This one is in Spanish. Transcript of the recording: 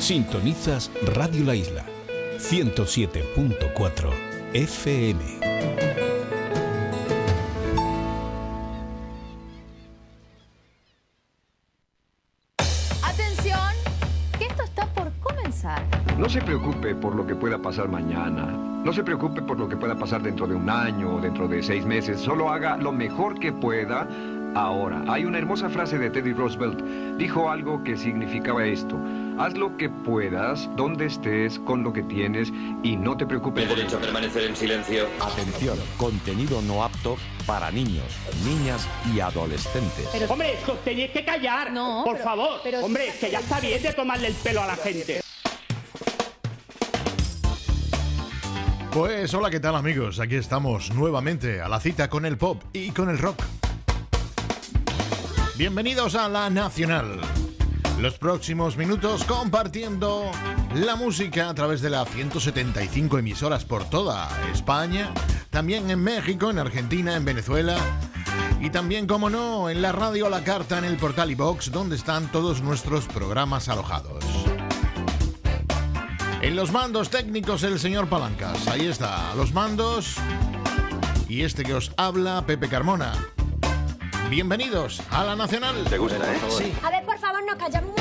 Sintonizas Radio La Isla, 107.4 FM. Atención, que esto está por comenzar. No se preocupe por lo que pueda pasar mañana. No se preocupe por lo que pueda pasar dentro de un año o dentro de 6 meses. Solo haga lo mejor que pueda ahora. Hay una hermosa frase de Teddy Roosevelt. Dijo algo que significaba esto. Haz lo que puedas, donde estés, con lo que tienes y no te preocupes por derecho a permanecer en silencio. Atención, contenido no apto para niños, niñas y adolescentes. Pero, hombre, os tenéis que callar, no, por favor. Pero, hombre, que ya está bien de tomarle el pelo a la gente. Pues hola, ¿qué tal amigos? Aquí estamos nuevamente a la cita con el pop y con el rock. Bienvenidos a La Nacional. Los próximos minutos compartiendo la música a través de las 175 emisoras por toda España, también en México, en Argentina, en Venezuela y también, como no, en la radio a la carta en el portal iVox, donde están todos nuestros programas alojados. En los mandos técnicos el señor Palancas, ahí está, a los mandos, y este que os habla, Pepe Carmona. Bienvenidos a La Nacional. ¿Te gusta, Sí. A ver, por favor, nos callamos un